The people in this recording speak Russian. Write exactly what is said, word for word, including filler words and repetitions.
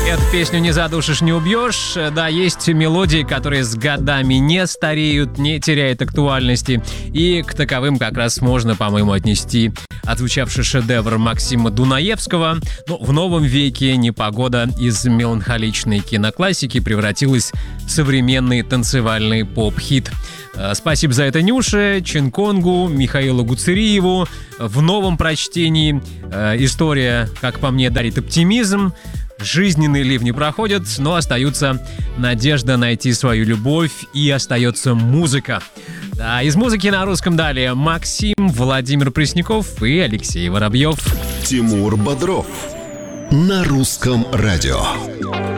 Эту песню не задушишь, не убьешь. Да, есть мелодии, которые с годами не стареют, не теряют актуальности. И к таковым как раз можно, по-моему, отнести отзвучавший шедевр Максима Дунаевского. Но в новом веке «Непогода» из меланхоличной киноклассики превратилась в современный танцевальный поп-хит. Спасибо за это Нюше, Чинконгу, Михаилу Гуцериеву. В новом прочтении история, как по мне, дарит оптимизм. Жизненные ливни проходят, но остается надежда найти свою любовь, и остается музыка. Да, из музыки на русском далее Максим, Владимир Пресняков и Алексей Воробьев. Тимур Бодров на русском радио.